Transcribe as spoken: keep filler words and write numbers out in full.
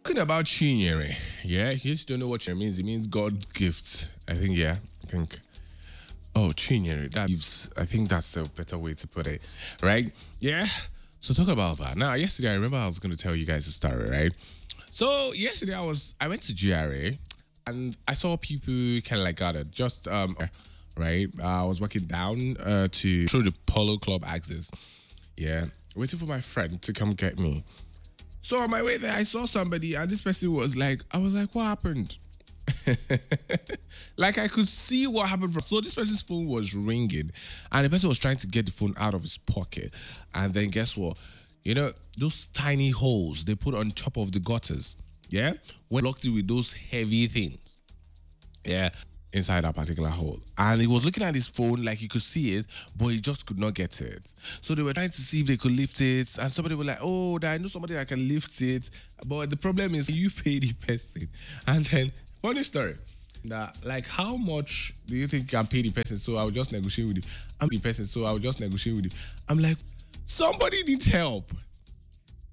Talking about Chinyere, yeah, you just don't know what Chinyere means. It means God's gift. I think, yeah, I think. Oh, Chinyere, that gives. I think that's a better way to put it, right? Yeah. So talk about that. Now, yesterday I remember I was going to tell you guys a story, right? So yesterday I was I went to G R A and I saw people kind of like gathered just um right. Uh, I was walking down uh to through the Polo Club access, yeah, waiting for my friend to come get me. So on my way there, I saw somebody, and this person was like, I was like, what happened? Like I could see what happened. From, so this person's phone was ringing, and the person was trying to get the phone out of his pocket, and then guess what? You know those tiny holes they put on top of the gutters, yeah, when blocked it with those heavy things, yeah, inside that particular hole. And he was looking at his phone like he could see it, but he just could not get it. So they were trying to see if they could lift it. And somebody was like, oh, I know somebody that can lift it. But the problem is you pay the person. And then, funny story. That like how much do you think you can pay the person? So I'll just negotiate with you. I'm the person, so I'll just negotiate with you. I'm like, somebody needs help.